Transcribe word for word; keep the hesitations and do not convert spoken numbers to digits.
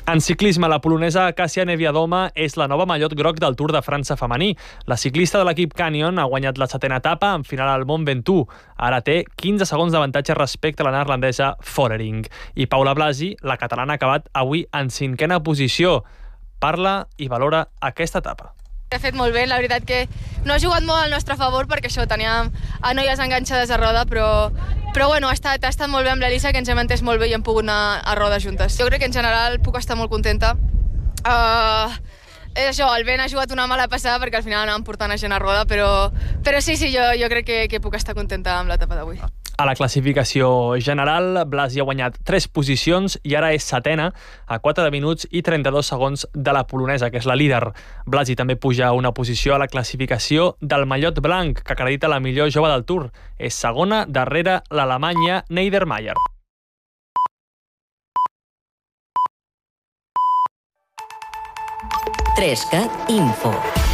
En ciclisme, la polonesa Kasia Niewiadoma és la nova mallot groc del Tour de França femení. La ciclista de l'equip Canyon ha guanyat la setena etapa en final al Mont Ventoux. Ara té quinze segons d'avantatge respecte a la neerlandesa Follering. I Paula Blasi, la catalana, ha acabat avui en cinquena posició. Parla i valora aquesta etapa. Ha fet molt bé, la veritat que no ha jugat molt al nostre favor perquè això, teníem a noies enganxades a roda, però, però bueno, ha estat, ha estat molt bé amb l'Elisa, que ens hem entès molt bé i hem pogut anar a roda juntes. Jo crec que en general puc estar molt contenta. Uh, és això, el vent ha jugat una mala passada perquè al final anàvem portant a gent a roda, però, però sí, sí, jo, jo crec que, que puc estar contenta amb l'etapa d'avui. A la classificació general, Blasi ha guanyat tres posicions i ara és setena, a quatre minuts i trenta-dos segons de la polonesa, que és la líder. Blasi també puja una posició a la classificació del mallot blanc, que acredita la millor jove del Tour. És segona darrere l'alemanya Niedermayer. tres cat Info.